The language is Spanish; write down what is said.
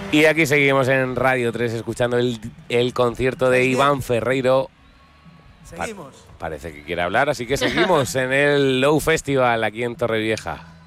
Y aquí seguimos en Radio 3 escuchando el concierto de Iván Ferreiro. Seguimos. Parece que quiere hablar, así que seguimos en el Low Festival aquí en Torrevieja.